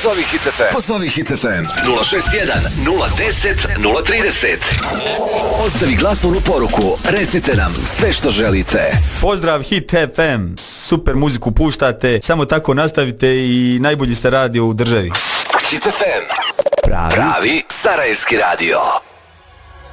Pozovi Hit FM. Pozovi Hit FM. 061 010 030. Ostavi glasovnu poruku. Recite nam sve što želite. Pozdrav Hit FM. Super muziku puštate. Samo tako nastavite i najbolji ste radio u državi. Hit FM. Pravi sarajevski radio.